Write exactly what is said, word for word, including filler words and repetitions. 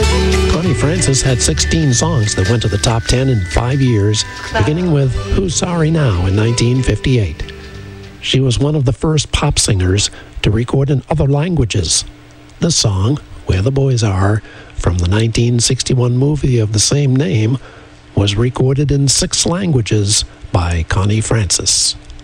Connie Francis had sixteen songs that went to the top ten in five years, beginning with Who's Sorry Now in nineteen fifty-eight. She was one of the first pop singers to record in other languages. The song, Where the Boys Are, from the nineteen sixty-one movie of the same name, was recorded in six languages by Connie Francis.